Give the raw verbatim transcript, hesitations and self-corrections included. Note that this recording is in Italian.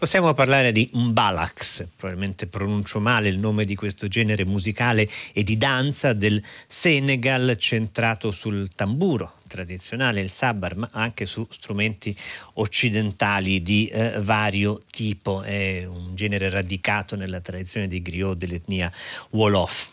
Possiamo parlare di mbalax, probabilmente pronuncio male il nome di questo genere musicale e di danza del Senegal, centrato sul tamburo tradizionale, il sabar, ma anche su strumenti occidentali di eh, vario tipo. È un genere radicato nella tradizione dei griot dell'etnia Wolof.